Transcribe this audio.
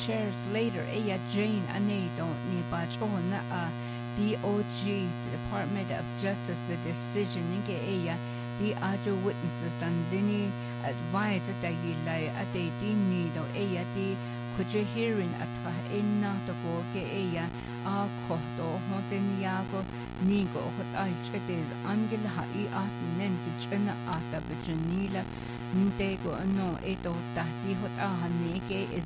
shares later aya Jane Anedo ni bachona DOJ, the Department of Justice, the decision nge aya the other witnesses dan dini advise that you lay at a dini do aya the could you hearing at inna to go ke aya a kohto hoten yago nigo hot I cheted angel ha at nen kichena ata bejanila ntego no eto tahti hot a haneke is